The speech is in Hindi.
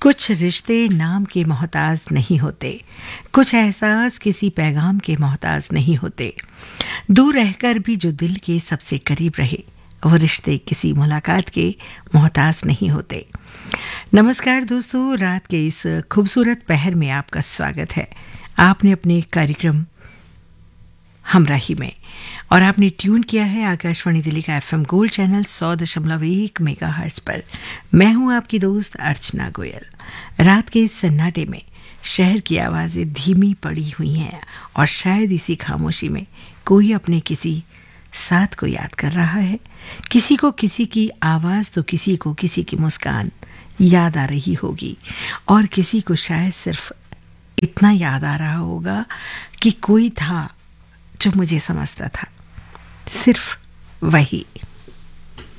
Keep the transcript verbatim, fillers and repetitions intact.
कुछ रिश्ते नाम के मोहताज नहीं होते, कुछ एहसास किसी पैगाम के मोहताज नहीं होते। दूर रहकर भी जो दिल के सबसे करीब रहे, वो रिश्ते किसी मुलाकात के मोहताज नहीं होते। नमस्कार दोस्तों, रात के इस खूबसूरत पहर में आपका स्वागत है। आपने अपने कार्यक्रम हमराही में और आपने ट्यून किया है आकाशवाणी दिल्ली का एफएम गोल्ड चैनल सौ दशमलव एक मेगा हर्ट्ज पर। मैं हूं आपकी दोस्त अर्चना गोयल। रात के इस सन्नाटे में शहर की आवाज़ें धीमी पड़ी हुई हैं और शायद इसी खामोशी में कोई अपने किसी साथ को याद कर रहा है। किसी को किसी की आवाज़ तो किसी को किसी की मुस्कान याद आ रही होगी और किसी को शायद सिर्फ इतना याद आ रहा होगा कि कोई था जो मुझे समझता था, सिर्फ वही।